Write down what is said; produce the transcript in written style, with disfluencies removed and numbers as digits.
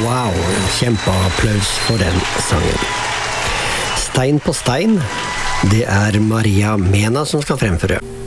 Wow, kjempeapplaus for den sangen. Stein på stein, det er Maria Mena som skal fremføre.